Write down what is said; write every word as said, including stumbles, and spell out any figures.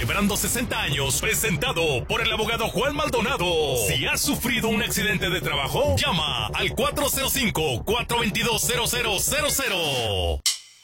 celebrando sesenta años, presentado por el abogado Juan Maldonado. Si has sufrido un accidente de trabajo, llama al cuatro cero cinco, cuatro dos dos, cero cero cero cero.